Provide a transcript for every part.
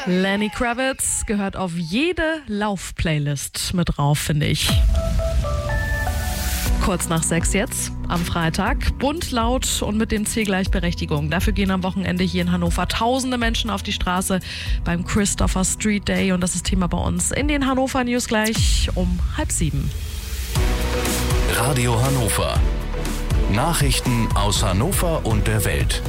Lenny Kravitz gehört auf jede Lauf-Playlist mit drauf, finde ich. Kurz nach 6 jetzt, am Freitag. Bunt, laut und mit dem Ziel Gleichberechtigung. Dafür gehen am Wochenende hier in Hannover tausende Menschen auf die Straße beim Christopher Street Day. Und das ist Thema bei uns in den Hannover News gleich um 6:30. Radio Hannover. Nachrichten aus Hannover und der Welt.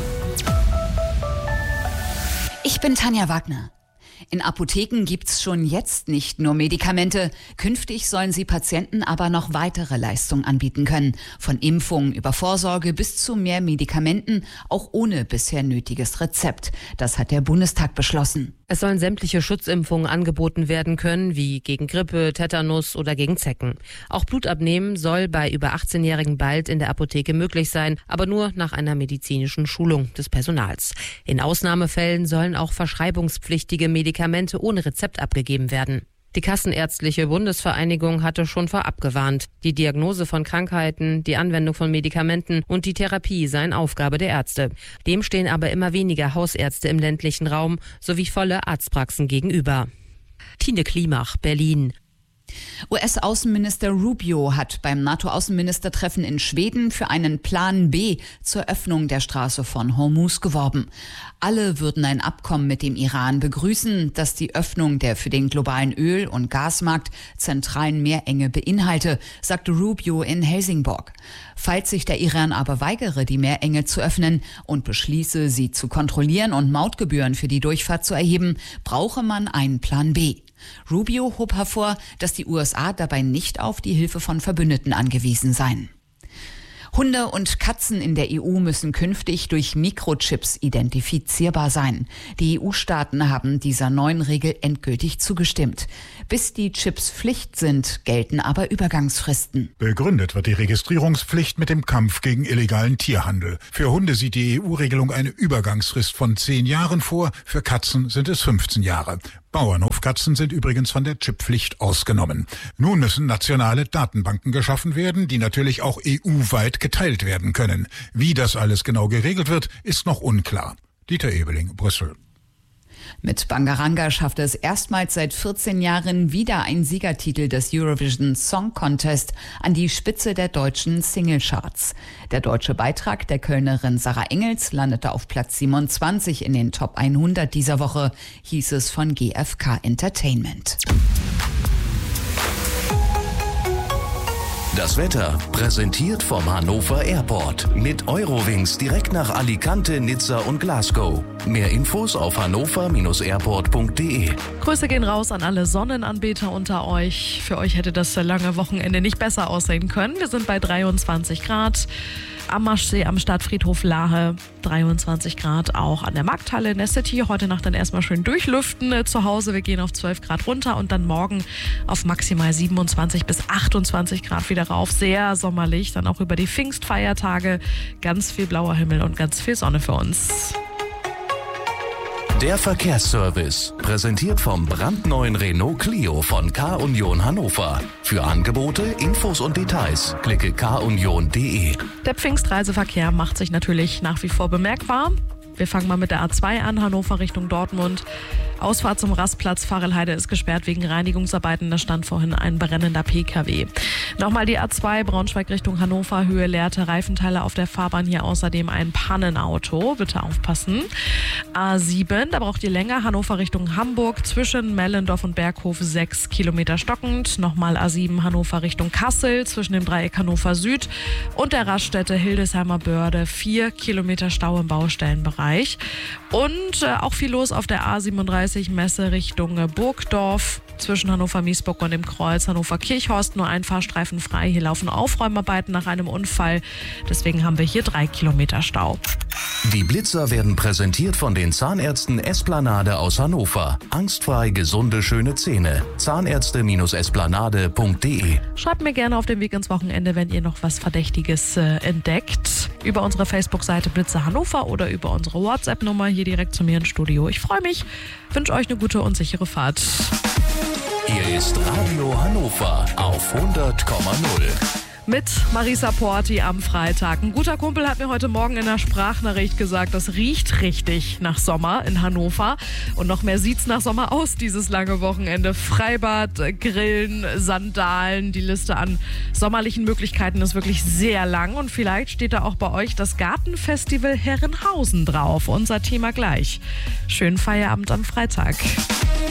Ich bin Tanja Wagner. In Apotheken gibt's schon jetzt nicht nur Medikamente. Künftig sollen sie Patienten aber noch weitere Leistungen anbieten können. Von Impfungen über Vorsorge bis zu mehr Medikamenten, auch ohne bisher nötiges Rezept. Das hat der Bundestag beschlossen. Es sollen sämtliche Schutzimpfungen angeboten werden können, wie gegen Grippe, Tetanus oder gegen Zecken. Auch Blutabnehmen soll bei über 18-Jährigen bald in der Apotheke möglich sein, aber nur nach einer medizinischen Schulung des Personals. In Ausnahmefällen sollen auch verschreibungspflichtige Medikamente ohne Rezept abgegeben werden. Die Kassenärztliche Bundesvereinigung hatte schon vorab gewarnt. Die Diagnose von Krankheiten, die Anwendung von Medikamenten und die Therapie seien Aufgabe der Ärzte. Dem stehen aber immer weniger Hausärzte im ländlichen Raum sowie volle Arztpraxen gegenüber. Tine Klimach, Berlin. US-Außenminister Rubio hat beim NATO-Außenministertreffen in Schweden für einen Plan B zur Öffnung der Straße von Hormuz geworben. Alle würden ein Abkommen mit dem Iran begrüßen, das die Öffnung der für den globalen Öl- und Gasmarkt zentralen Meerenge beinhalte, sagte Rubio in Helsingborg. Falls sich der Iran aber weigere, die Meerenge zu öffnen und beschließe, sie zu kontrollieren und Mautgebühren für die Durchfahrt zu erheben, brauche man einen Plan B. Rubio hob hervor, dass die USA dabei nicht auf die Hilfe von Verbündeten angewiesen seien. Hunde und Katzen in der EU müssen künftig durch Mikrochips identifizierbar sein. Die EU-Staaten haben dieser neuen Regel endgültig zugestimmt. Bis die Chips Pflicht sind, gelten aber Übergangsfristen. Begründet wird die Registrierungspflicht mit dem Kampf gegen illegalen Tierhandel. Für Hunde sieht die EU-Regelung eine Übergangsfrist von 10 Jahren vor, für Katzen sind es 15 Jahre. Bauernhofkatzen sind übrigens von der Chipppflicht ausgenommen. Nun müssen nationale Datenbanken geschaffen werden, die natürlich auch EU-weit geteilt werden können. Wie das alles genau geregelt wird, ist noch unklar. Dieter Ebeling, Brüssel. Mit Bangaranga schaffte es erstmals seit 14 Jahren wieder ein Siegertitel des Eurovision Song Contest an die Spitze der deutschen Singlecharts. Der deutsche Beitrag der Kölnerin Sarah Engels landete auf Platz 27 in den Top 100 dieser Woche, hieß es von GfK Entertainment. Das Wetter präsentiert vom Hannover Airport. Mit Eurowings direkt nach Alicante, Nizza und Glasgow. Mehr Infos auf hannover-airport.de. Grüße gehen raus an alle Sonnenanbeter unter euch. Für euch hätte das lange Wochenende nicht besser aussehen können. Wir sind bei 23 Grad. Am Maschsee am Stadtfriedhof Lahe 23 Grad, auch an der Markthalle in der City. Heute Nacht dann erstmal schön durchlüften zu Hause. Wir gehen auf 12 Grad runter und dann morgen auf maximal 27 bis 28 Grad wieder rauf. Sehr sommerlich, dann auch über die Pfingstfeiertage. Ganz viel blauer Himmel und ganz viel Sonne für uns. Der Verkehrsservice, präsentiert vom brandneuen Renault Clio von K-Union Hannover. Für Angebote, Infos und Details klicke kunion.de. Der Pfingstreiseverkehr macht sich natürlich nach wie vor bemerkbar. Wir fangen mal mit der A2 an, Hannover Richtung Dortmund. Ausfahrt zum Rastplatz Farelheide ist gesperrt wegen Reinigungsarbeiten. Da stand vorhin ein brennender PKW. Nochmal die A2 Braunschweig Richtung Hannover, Höhe leerte Reifenteile auf der Fahrbahn. Hier außerdem ein Pannenauto. Bitte aufpassen. A7, da braucht ihr länger. Hannover Richtung Hamburg zwischen Mellendorf und Berghof 6 Kilometer stockend. Nochmal A7 Hannover Richtung Kassel zwischen dem Dreieck Hannover Süd und der Raststätte Hildesheimer Börde 4 Kilometer Stau im Baustellenbereich. Und auch viel los auf der A37 Messe Richtung Burgdorf zwischen Hannover-Miesburg und dem Kreuz Hannover-Kirchhorst. Nur ein Fahrstreifen frei. Hier laufen Aufräumarbeiten nach einem Unfall. Deswegen haben wir hier 3 Kilometer Stau. Die Blitzer werden präsentiert von den Zahnärzten Esplanade aus Hannover. Angstfrei gesunde, schöne Zähne. Zahnärzte-esplanade.de. Schreibt mir gerne auf dem Weg ins Wochenende, wenn ihr noch was Verdächtiges entdeckt. Über unsere Facebook-Seite Blitzer Hannover oder über unsere WhatsApp-Nummer hier direkt zu mir ins Studio. Ich freue mich, wünsche euch eine gute und sichere Fahrt. Hier ist Radio Hannover auf 100,0. mit Marisa Porti am Freitag. Ein guter Kumpel hat mir heute Morgen in der Sprachnachricht gesagt, das riecht richtig nach Sommer in Hannover. Und noch mehr sieht's nach Sommer aus, dieses lange Wochenende. Freibad, Grillen, Sandalen, die Liste an sommerlichen Möglichkeiten ist wirklich sehr lang. Und vielleicht steht da auch bei euch das Gartenfestival Herrenhausen drauf. Unser Thema gleich. Schönen Feierabend am Freitag.